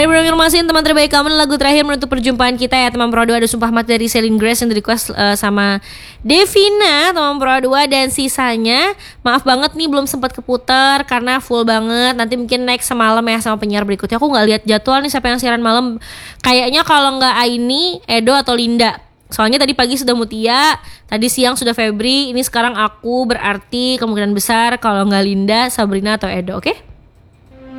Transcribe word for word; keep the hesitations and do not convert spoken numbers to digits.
Mari berkonfirmasiin teman terbaik kamu. Lagu terakhir menutup perjumpaan kita ya teman Pro dua. Ada Sumpah Mati dari Celine Grace yang di request uh, sama Devina teman Pro dua. Dan sisanya maaf banget nih belum sempat keputar karena full banget. Nanti mungkin next semalam ya sama penyiar berikutnya. Aku gak lihat jadwal nih siapa yang siaran malam. Kayaknya kalau gak Aini, Edo atau Linda. Soalnya tadi pagi sudah Mutia, tadi siang sudah Febri, ini sekarang aku, berarti kemungkinan besar kalau nggak Linda, Sabrina atau Edo, oke? Okay?